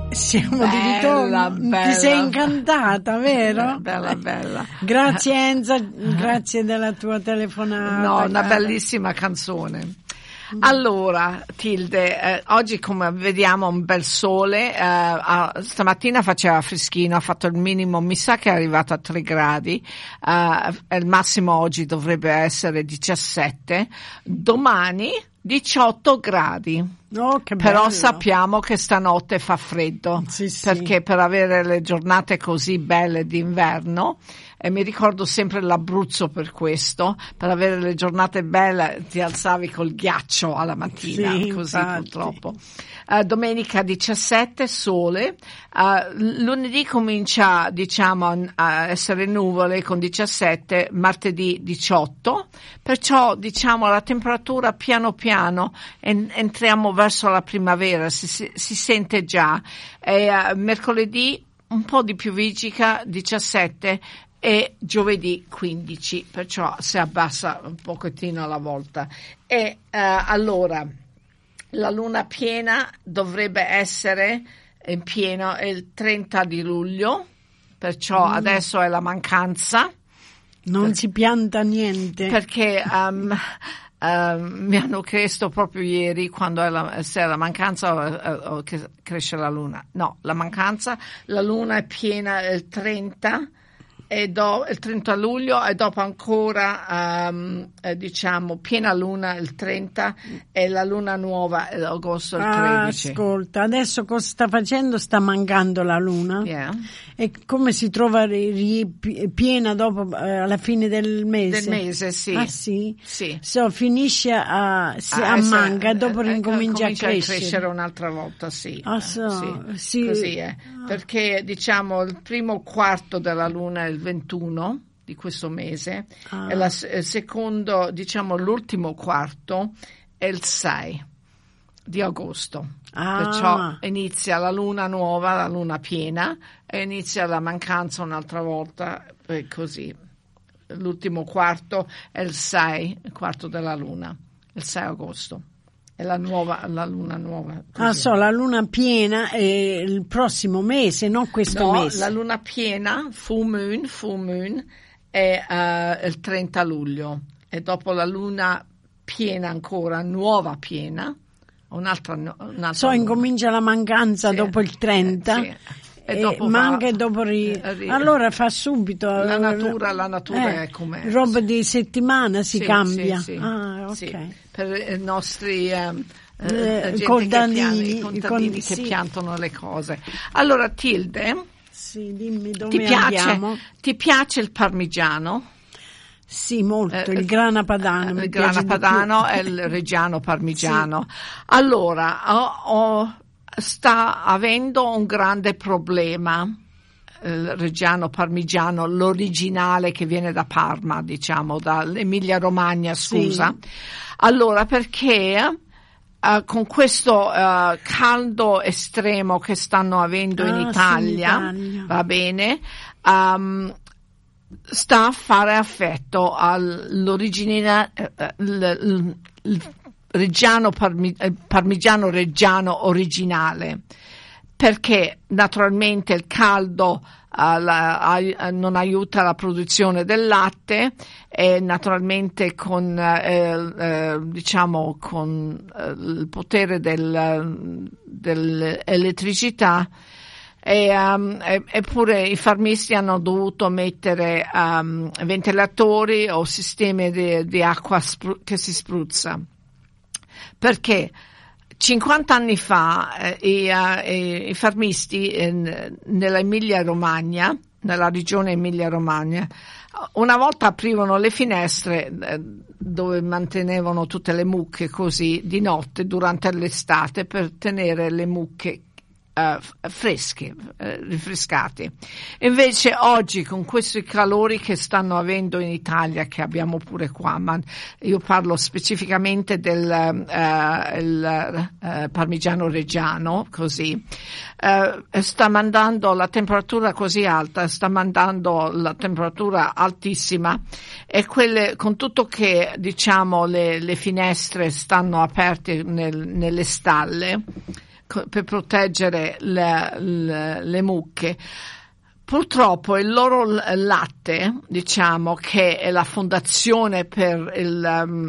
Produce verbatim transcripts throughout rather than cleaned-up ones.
Siamo bella, di ritorno. Bella. Ti sei incantata, vero? Bella, bella. Grazie Enza, grazie della tua telefonata. No, una cara. bellissima canzone. Allora, Tilde, eh, oggi come vediamo un bel sole, eh, ah, stamattina faceva freschino, ha fatto il minimo, mi sa che è arrivato a tre gradi, eh, il massimo oggi dovrebbe essere diciassette, domani diciotto gradi. Oh, che Però bello. sappiamo che stanotte fa freddo, Sì, sì. perché per avere le giornate così belle d'inverno, e mi ricordo sempre l'Abruzzo per questo, per avere le giornate belle ti alzavi col ghiaccio alla mattina, Sì, così infatti. purtroppo. Uh, domenica diciassette sole, uh, lunedì comincia diciamo a essere nuvole con diciassette, martedì diciotto, perciò diciamo la temperatura piano piano en- entriamo verso la primavera, si, si, si sente già, e uh, mercoledì un po' di più vigica, diciassette, e giovedì quindici, perciò si abbassa un pochettino alla volta. E uh, allora la luna piena dovrebbe essere in pieno il trenta di luglio, perciò mm. adesso è la mancanza. Non per, si pianta niente. Perché um, uh, mi hanno chiesto proprio ieri quando è la, se è la mancanza o, o che cresce la luna. No, la mancanza, la luna è piena il trenta, e do, il trenta luglio, e dopo ancora um, eh, diciamo piena luna il trenta e la luna nuova agosto il tredici. Ah, ascolta, adesso cosa sta facendo? Sta mancando la luna. Yeah. E come si trova ri, ri, piena dopo eh, alla fine del mese? Del mese, sì. Ah sì? Sì. So, finisce a, si, Ah, a se, manca e dopo eh, ricomincia a crescere. a crescere un'altra volta, sì. Ah, so, sì. sì. Così è. Perché diciamo il primo quarto della luna è il ventuno di questo mese, ah. e la, il secondo, diciamo l'ultimo quarto è il sei di agosto. Ah. Perciò inizia la luna nuova, la luna piena, e inizia la mancanza un'altra volta, e così. L'ultimo quarto è il sei, il quarto della luna, il sei agosto. È la nuova, la luna nuova. Così. Ah, so, la luna piena è il prossimo mese, non questo no, mese. La luna piena, full moon, full moon, è uh, il trenta luglio, e dopo la luna piena ancora, nuova piena, un'altra, un'altra so, luna. Incomincia la mancanza sì. dopo il trenta. Eh, sì. E E dopo manca va, e dopo ri... ri... allora fa subito la natura, la natura eh, è com'è. Roba di settimana si sì, cambia. Sì, sì, ah, ok. Sì. Per i nostri um, eh, gente contadini, che pian- i contadini con... che sì. piantano le cose. Allora, Tilde, sì, dimmi dove ti piace, andiamo. ti piace il parmigiano? Sì, molto, Eh, il grana padano. il mi grana piace di padano più. e il reggiano parmigiano. Sì. Allora, ho, ho, sta avendo un grande problema il reggiano parmigiano, l'originale che viene da Parma, diciamo, dall'Emilia Romagna, scusa. Sì. Allora, perché uh, con questo uh, caldo estremo che stanno avendo ah, in Italia, sì, in Italia. va bene, um, sta a fare affetto all'originale, uh, l, l, l, reggiano parmi, parmigiano reggiano originale. Perché naturalmente il caldo uh, la, uh, non aiuta la produzione del latte, e naturalmente con eh, eh, diciamo con eh, il potere del, dell'elettricità, e, um, e, eppure i farmisti hanno dovuto mettere um, ventilatori o sistemi di, di acqua spru- che si spruzza. Perché cinquanta anni fa eh, i, uh, i farmisti in, nell'Emilia Romagna, nella regione Emilia Romagna, una volta aprivano le finestre eh, dove mantenevano tutte le mucche così di notte durante l'estate per tenere le mucche Uh, fresche, uh, rinfrescate. Invece oggi, con questi calori che stanno avendo in Italia, che abbiamo pure qua, ma io parlo specificamente del uh, il, uh, parmigiano reggiano, così uh, sta mandando la temperatura così alta, sta mandando la temperatura altissima, e quelle, con tutto che diciamo le, le finestre stanno aperte nel, nelle stalle, per proteggere le, le, le mucche. Purtroppo il loro latte, diciamo che è la fondazione per il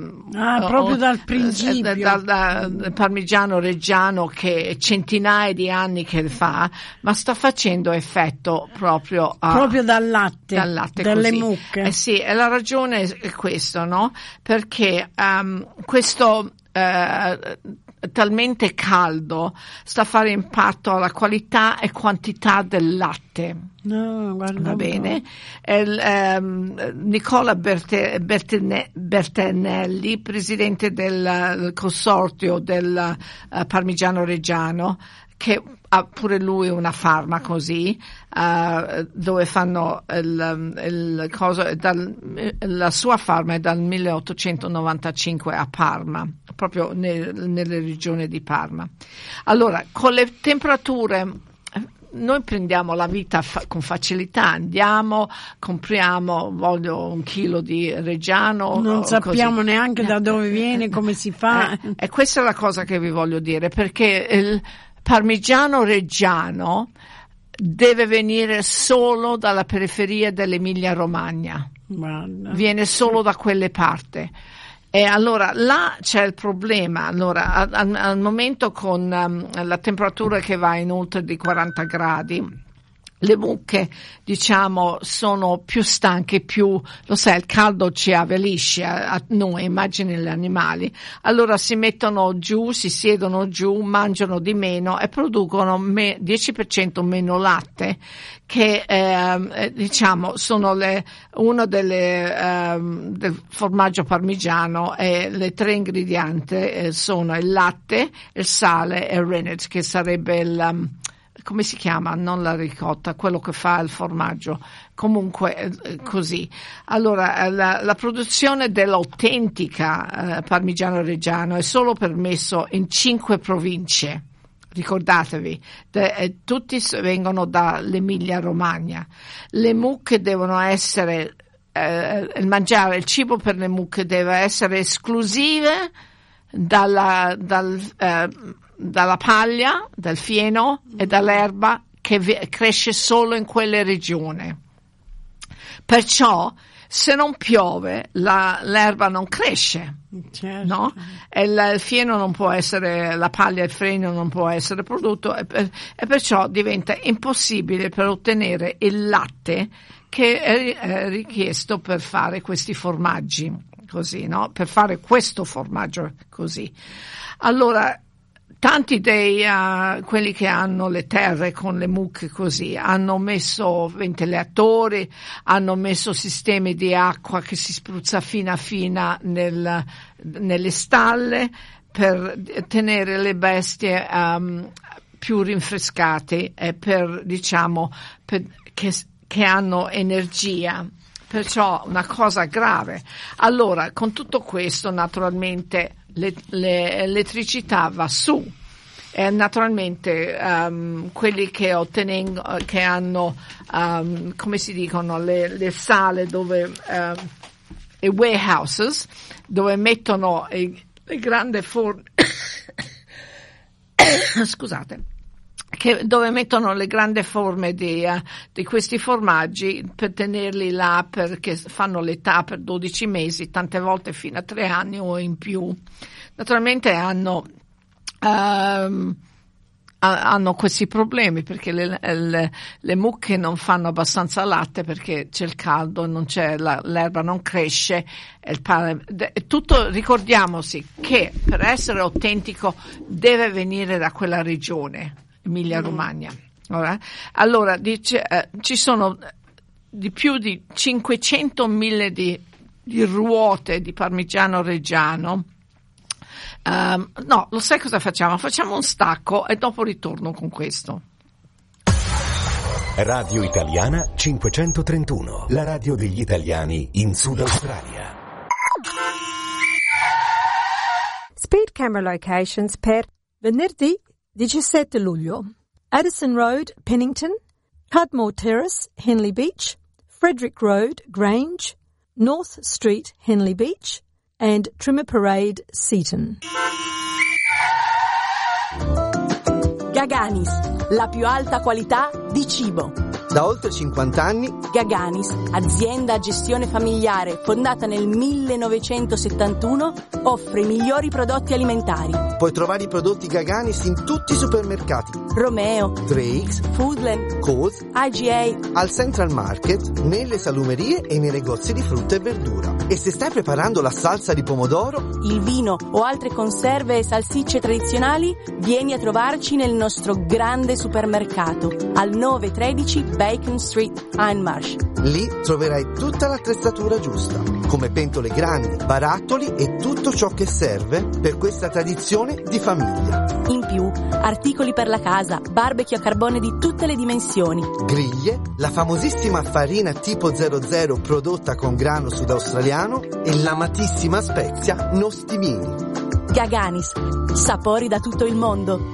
ah, proprio dal principio dal, dal, dal parmigiano reggiano, che centinaia di anni che fa, ma sta facendo effetto proprio a, proprio dal latte, dal latte dalle così. mucche. Eh sì, e la ragione è questo, no? Perché um, questo uh, talmente caldo sta a fare impatto alla qualità e quantità del latte. No, guarda, va bene. Il, um, Nicola Berte, Bertene, Bertinelli, presidente del, del consortio del uh, parmigiano reggiano, che ha pure lui una farma così, uh, dove fanno il, il coso, dal, la sua farma è dal milleottocentonovantacinque a Parma, proprio nel, nelle regioni di Parma. Allora, con le temperature, noi prendiamo la vita fa- con facilità, andiamo, compriamo, voglio un chilo di reggiano. Non sappiamo così. neanche da dove viene, come si fa. Eh, e questa è la cosa che vi voglio dire, perché il parmigiano reggiano deve venire solo dalla periferia dell'Emilia Romagna. Guarda. Viene solo da quelle parti. E allora là c'è il problema. Allora, al, al momento con um, la temperatura che va in oltre di quaranta gradi, le mucche, diciamo, sono più stanche, più, lo sai, il caldo ci avvelisce a, a noi, immagini gli animali. Allora si mettono giù, si siedono giù, mangiano di meno e producono me, dieci per cento meno latte, che eh, diciamo sono le, uno delle eh, del formaggio parmigiano, e le tre ingredienti eh, sono il latte, il sale e il rennet, che sarebbe il um, come si chiama? Non la ricotta, quello che fa il formaggio. Comunque eh, così. Allora, la, la produzione dell'autentica eh, parmigiano reggiano è solo permesso in cinque province. Ricordatevi, de, eh, tutti vengono dall'Emilia Romagna. Le mucche devono essere, eh, il mangiare, il cibo per le mucche deve essere esclusive dalla, dal, eh, dalla paglia, dal fieno e dall'erba che vi- cresce solo in quelle regioni. Perciò, se non piove, la, l'erba non cresce, certo. no? E il, il fieno non può essere, la paglia e il freno non può essere prodotto, e, per, e perciò diventa impossibile per ottenere il latte che è, è richiesto per fare questi formaggi, così, no? Per fare questo formaggio così. Allora, tanti dei uh, quelli che hanno le terre con le mucche così hanno messo ventilatori, hanno messo sistemi di acqua che si spruzza fina fina nel, nelle stalle per tenere le bestie um, più rinfrescate e per, diciamo, per, che, che hanno energia. Perciò una cosa grave. Allora, con tutto questo, naturalmente, le, le, l'elettricità va su. E naturalmente um, quelli che ottengono, che hanno, um, come si dicono, le, le sale dove, um, i warehouses, dove mettono i, le grandi forme, scusate, che dove mettono le grandi forme di, uh, di questi formaggi per tenerli là, perché fanno l'età per dodici mesi, tante volte fino a tre anni o in più. Naturalmente hanno um, hanno questi problemi perché le, le, le mucche non fanno abbastanza latte perché c'è il caldo, non c'è la, l'erba non cresce, il pane, tutto. Ricordiamoci che per essere autentico deve venire da quella regione, Emilia Romagna. Allora, allora dice, eh, ci sono di più di cinquecentomila di, di ruote di parmigiano reggiano. Um, no, lo sai cosa facciamo? Facciamo un stacco e dopo ritorno con questo. Radio Italiana cinquecentotrentuno, la radio degli italiani in Sud Australia. Speed camera locations per venerdì diciassette luglio. Addison Road, Pennington, Cudmore Terrace, Henley Beach, Frederick Road, Grange, North Street, Henley Beach, and Trimmer Parade, Seaton. Gaganis, la più alta qualità di cibo. Da oltre cinquanta anni, Gaganis, azienda a gestione familiare fondata nel millenovecentosettantuno, offre i migliori prodotti alimentari. Puoi trovare i prodotti Gaganis in tutti i supermercati: Romeo, Drake's, Foodland, Coles, I G A, al Central Market, nelle salumerie e nei negozi di frutta e verdura. E se stai preparando la salsa di pomodoro, il vino o altre conserve e salsicce tradizionali, vieni a trovarci nel nostro grande supermercato al nove tredici Bacon Street, Hindmarsh. Lì troverai tutta l'attrezzatura giusta, come pentole grandi, barattoli e tutto ciò che serve per questa tradizione di famiglia. In più, articoli per la casa, barbecue a carbone di tutte le dimensioni, griglie, la famosissima farina tipo zero zero prodotta con grano sudaustraliano e l'amatissima spezia nostimini. Gaganis, sapori da tutto il mondo.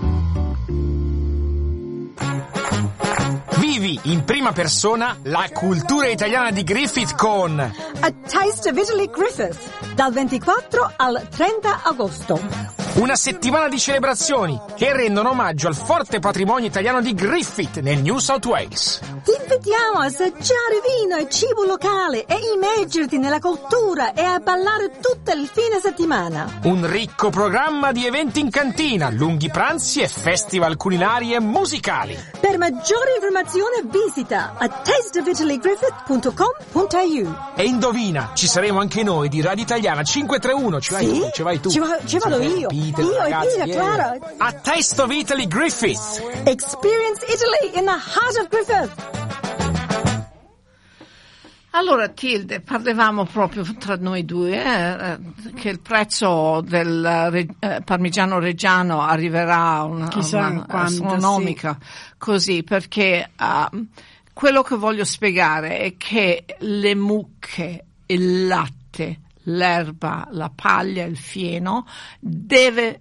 Vivi in prima persona la cultura italiana di Griffith con A Taste of Italy Griffith, dal ventiquattro al trenta agosto. una settimana di celebrazioni che rendono omaggio al forte patrimonio italiano di Griffith nel New South Wales. Ti invitiamo a assaggiare vino e cibo locale e immergerti nella cultura e a ballare tutto il fine settimana. Un ricco programma di eventi in cantina, lunghi pranzi e festival culinari e musicali. Per maggiore informazione visita a taste of italy griffith punto com punto a u. E indovina, ci saremo anche noi di Radio Italiana cinquecentotrentuno. Ci vai Sì? tu, ci vai tu. Ci, va- ci vado io. Peter, io ragazzi, e Peter, yeah. claro. A Taste of Italy Griffith. Experience Italy in the heart of Griffith. Allora Tilde, parlavamo proprio tra noi due eh, che il prezzo del eh, parmigiano reggiano arriverà a una, Chissà una quando, astronomica, così, perché uh, quello che voglio spiegare è che le mucche, il latte, l'erba, la paglia, il fieno deve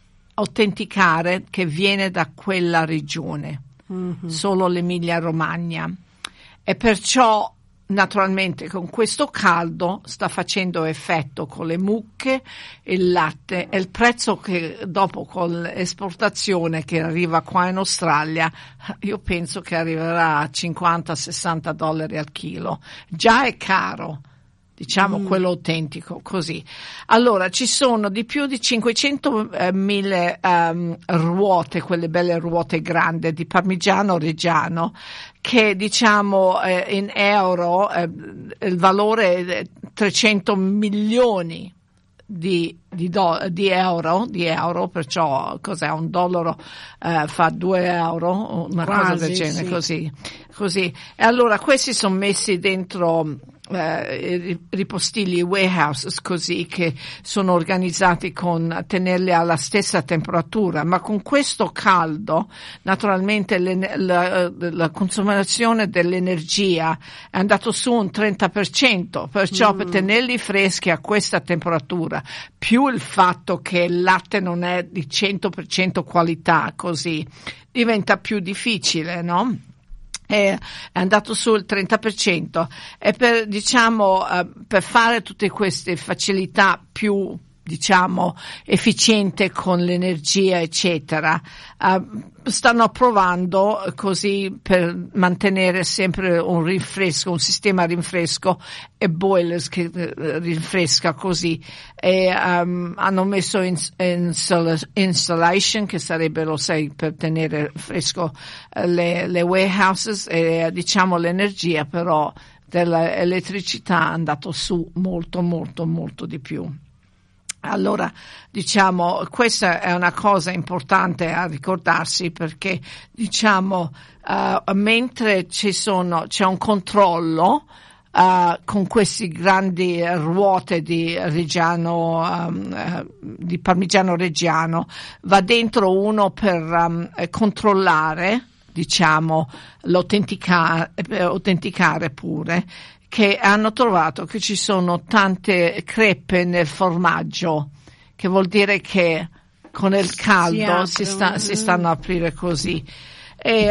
autenticare che viene da quella regione, mm-hmm. solo l'Emilia Romagna, e perciò naturalmente con questo caldo sta facendo effetto con le mucche, il latte e il prezzo che dopo con l'esportazione che arriva qua in Australia, io penso che arriverà a cinquanta sessanta dollari al chilo. Già è caro, diciamo mm. quello autentico, così. Allora ci sono di più di cinquecentomila um, ruote, quelle belle ruote grandi di parmigiano reggiano, che diciamo eh, in euro eh, il valore è trecento milioni di, di, do, di euro, di euro, perciò cos'è un dollaro eh, fa due euro, una Quasi, cosa del genere, sì. così, così. E allora questi sono messi dentro eh, ripostigli, warehouses, così, che sono organizzati con tenerli alla stessa temperatura, ma con questo caldo naturalmente le, la, la consumazione dell'energia è andato su un trenta per cento, perciò mm. per tenerli freschi a questa temperatura, più il fatto che il latte non è di cento per cento qualità, così diventa più difficile, no? È andato sul trenta per cento, e per, diciamo, uh, per fare tutte queste facilità più, diciamo, efficiente con l'energia, eccetera, uh, stanno provando così per mantenere sempre un rinfresco, un sistema rinfresco e boilers che uh, rinfresca così, e um, hanno messo in, in installation, che sarebbe, lo sai, per tenere fresco uh, le, le warehouses, e diciamo l'energia però dell'elettricità è andato su molto molto molto di più. Allora, diciamo, questa è una cosa importante a ricordarsi, perché, diciamo, uh, mentre ci sono, c'è un controllo uh, con questi grandi ruote di reggiano, um, uh, di parmigiano reggiano, va dentro uno per um, controllare, diciamo, l'autenticare, autenticare pure, che hanno trovato che ci sono tante crepe nel formaggio, che vuol dire che con il caldo si, si, sta, si stanno a aprire così, e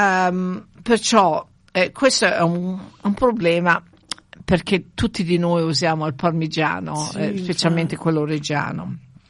um, perciò eh, questo è un, un problema, perché tutti di noi usiamo il parmigiano, sì, eh, specialmente quello reggiano.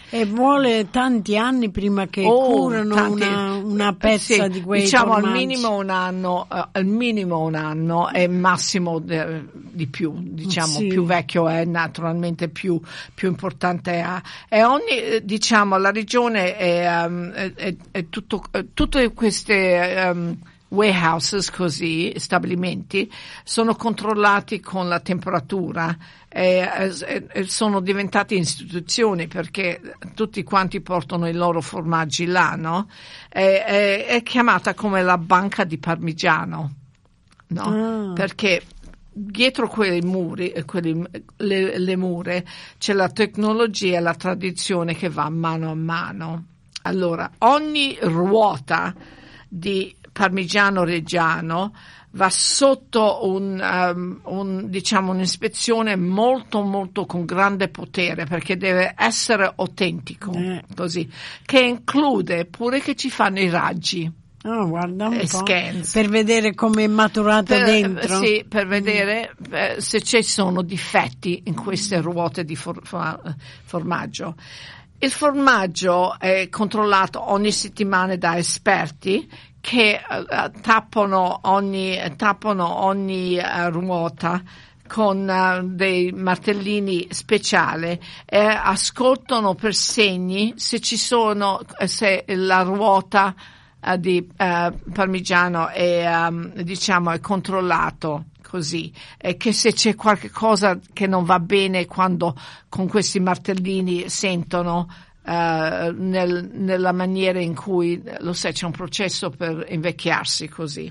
E vuole tanti anni prima che oh, curano tanti, una, una pezza sì, di quei diciamo formaggi. al minimo un anno, uh, al minimo un anno e massimo de, di più, diciamo sì. più vecchio è naturalmente più, più importante è. E ogni, diciamo, la regione è, um, è, è, è tutto, tutte queste um, warehouses, così, stabilimenti, sono controllati con la temperatura e, e, e sono diventati istituzioni perché tutti quanti portano i loro formaggi là, no? E, è, è chiamata come la banca di Parmigiano, no? Ah. Perché dietro quei muri, quelli, le, le mura, c'è la tecnologia e la tradizione che va mano a mano. Allora, ogni ruota di Parmigiano Reggiano va sotto un, um, un, diciamo, un'ispezione molto molto con grande potere perché deve essere autentico, eh. così, che include pure che ci fanno i raggi. Oh, guarda un po'. Scans. Per vedere come è maturato per, dentro. Sì, per vedere mm. eh, se ci sono difetti in queste ruote di for, for, formaggio. Il formaggio è controllato ogni settimana da esperti che uh, tappano ogni, tappano ogni uh, ruota con uh, dei martellini speciali e ascoltano per segni se ci sono, se la ruota uh, di uh, Parmigiano è, um, diciamo, è controllato. Così, e che se c'è qualche cosa che non va bene quando con questi martellini sentono uh, nel, nella maniera in cui, lo sai, c'è un processo per invecchiarsi così.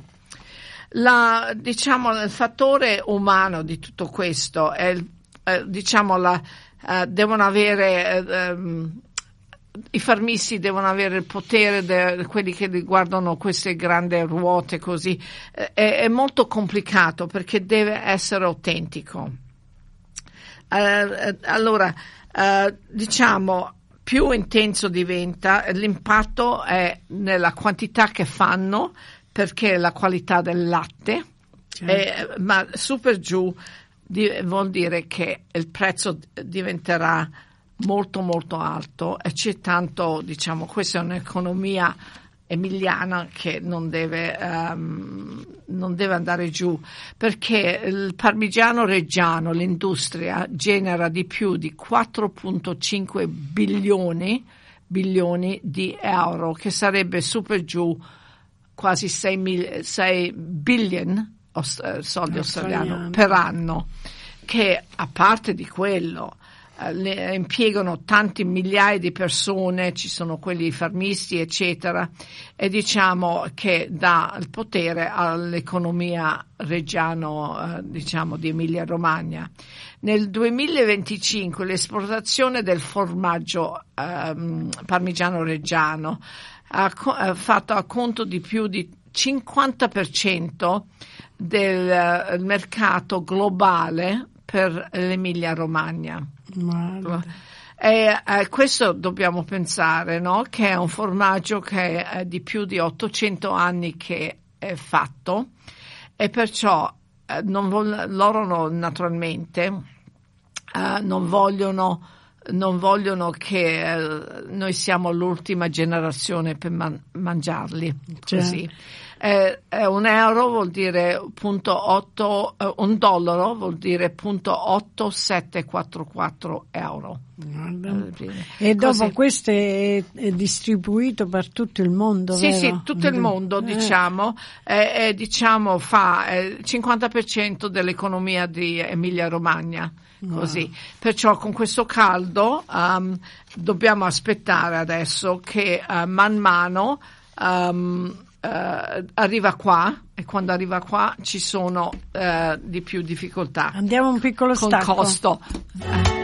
La, diciamo, il fattore umano di tutto questo è, eh, diciamo, la, uh, devono avere eh, um, i farmisti devono avere il potere di quelli che riguardano queste grandi ruote così. È, è molto complicato perché deve essere autentico. Uh, allora, uh, diciamo, più intenso diventa, l'impatto è nella quantità che fanno perché la qualità del latte, certo. è, ma su per giù di, vuol dire che il prezzo diventerà molto molto alto e c'è tanto, diciamo, questa è un'economia emiliana che non deve um, non deve andare giù perché il Parmigiano Reggiano, l'industria genera di più di quattro virgola cinque bilioni bilioni di euro, che sarebbe su per giù quasi sei billion os- soldi australiani per anno, che a parte di quello le impiegano tanti migliaia di persone, ci sono quelli farmisti eccetera, e diciamo che dà il potere all'economia reggiano, eh, diciamo di Emilia Romagna. Nel duemilaventicinque l'esportazione del formaggio ehm, Parmigiano Reggiano ha, ha fatto a conto di più di cinquanta per cento del uh, mercato globale per l'Emilia Romagna. E eh, questo dobbiamo pensare, no? Che è un formaggio che è di più di ottocento anni che è fatto e perciò eh, non vol- loro no, naturalmente eh, non vogliono non vogliono che eh, noi siamo l'ultima generazione per man- mangiarli così. Eh, eh, un euro vuol dire punto otto, eh, un dollaro vuol dire punto otto sette quattro quattro euro. E dopo Così. questo è, è distribuito per tutto il mondo, sì, vero? Sì, tutto il mondo, eh. diciamo, eh, eh, diciamo fa eh, il cinquanta per cento dell'economia di Emilia Romagna. Così, wow. Perciò con questo caldo um, dobbiamo aspettare adesso che uh, man mano um, uh, arriva qua e quando arriva qua ci sono uh, di più difficoltà. Andiamo un piccolo con stacco. Costo.